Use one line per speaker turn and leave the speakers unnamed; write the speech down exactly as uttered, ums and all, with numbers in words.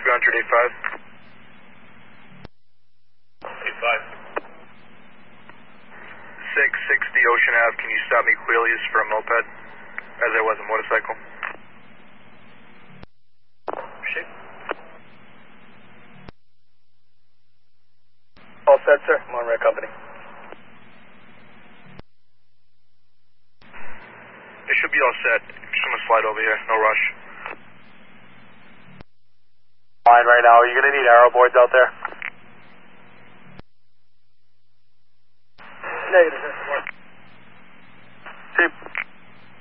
three hundred eight five.
eight five.
six sixty Ocean Ave, can you stop me Quilius for a moped, as I was a motorcycle?
Shit.
All set, sir. I'm on Red Company. It should be all set. Just gonna slide over here, no rush.
Fine right now. Are you gonna need arrow boards out there?
Negative.